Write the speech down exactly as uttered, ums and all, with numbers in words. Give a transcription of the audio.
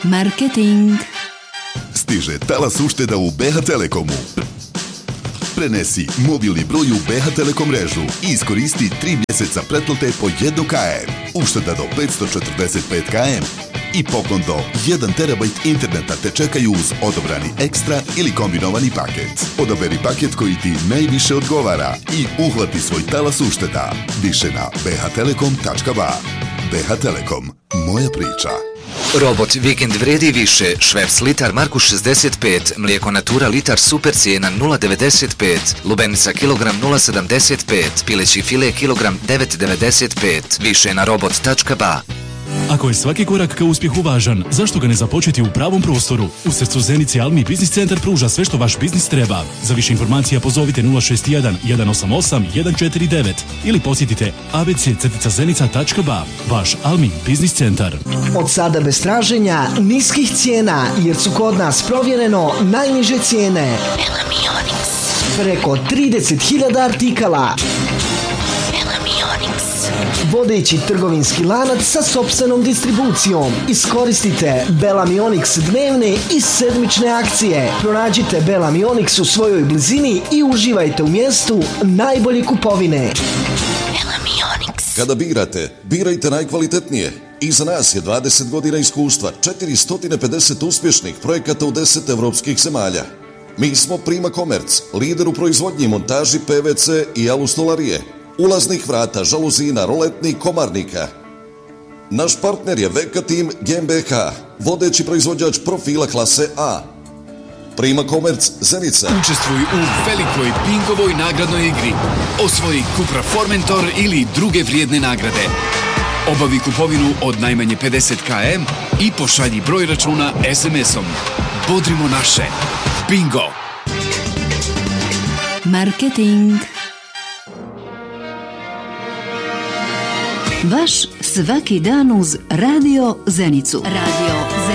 Marketing. Stiže talas ušteda u B H Telekomu. Prenesi mobilni broj u B H Telekom mrežu i iskoristi tri mjeseca pretplate po jedan kilometar. Ušteda do petsto četrdeset pet kilometara i poklon do jedan terabajt interneta te čekaju uz odobrani ekstra ili kombinovani paket. Odaberi paket koji ti najviše odgovara i uhvati svoj talas ušteda. Više na b h telekom tačka b a. B H Telekom. Moja priča. Robot Vikend vrijedi više, šveps litar Markus šezdeset pet, mlijeko Natura litar super cijena nula devedeset pet, lubenica kilogram nula sedamdeset pet, pileći file kilogram devet devedeset pet, više na robot tačka b a. Ako je svaki korak ka uspjehu važan, zašto ga ne započeti u pravom prostoru? U srcu Zenice Almi Biznis Centar pruža sve što vaš biznis treba. Za više informacija pozovite nula šest jedan, jedan osam osam, jedan četiri devet ili posjetite a b c zenica tačka b a. Vaš Almi Biznis Centar. Od sada bez traženja niskih cijena, jer su kod nas provjereno najniže cijene. Preko trideset hiljada artikala. Vodeći trgovinski lanac sa sopstvenom distribucijom. Iskoristite Bellamy Onyx dnevne i sedmične akcije. Pronađite Bellamy Onyx u svojoj blizini i uživajte u mjestu najbolje kupovine. Bellamy Onyx. Kada birate, birajte najkvalitetnije. Iza nas je dvadeset godina iskustva, četiristo pedeset uspješnih projekata u deset evropskih zemalja. Mi smo Prima Komerc, lider u proizvodnji i montaži P V C i alustolarije, ulaznih vrata, žaluzina, roletni, komarnika. Naš partner je Veka Team G m B H, vodeći proizvođač profila klase A. Prima Komerc Zenica. Učestvuj u velikoj Bingovoj nagradnoj igri. Osvoji Cupra Formentor ili druge vrijedne nagrade. Obavi kupovinu od najmanje pedeset kilometara i pošalji broj računa es em esom. Bodrimo naše. Bingo! Marketing. Vaš svaki dan uz Radio Zenicu. Radio